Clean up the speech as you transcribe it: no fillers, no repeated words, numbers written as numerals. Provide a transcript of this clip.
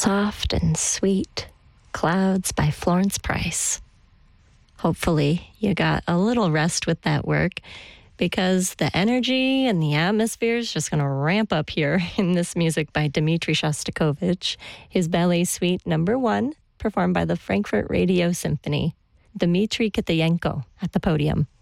Soft and Sweet, Clouds by Florence Price. Hopefully you got a little rest with that work, because the energy and the atmosphere is just going to ramp up here in this music by Dmitri Shostakovich, his Ballet Suite Number 1, performed by the Frankfurt Radio Symphony. Dmitri Kitayenko at the podium.